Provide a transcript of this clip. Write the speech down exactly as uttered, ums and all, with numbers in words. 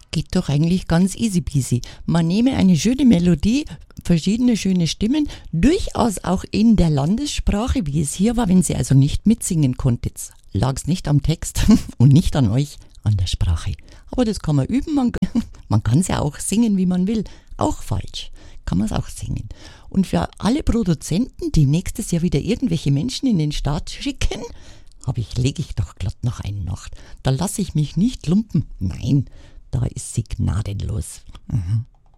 Geht doch eigentlich ganz easy peasy. Man nehme eine schöne Melodie, verschiedene schöne Stimmen, durchaus auch in der Landessprache, wie es hier war, wenn Sie also nicht mitsingen konntet. Lag es nicht am Text und nicht an euch, an der Sprache. Aber das kann man üben, man, man kann es ja auch singen, wie man will. Auch falsch, kann man es auch singen. Und für alle Produzenten, die nächstes Jahr wieder irgendwelche Menschen in den Start schicken, habe ich, lege ich doch glatt noch eine Nacht. Da lasse ich mich nicht lumpen. Nein, da ist sie gnadenlos. Mhm.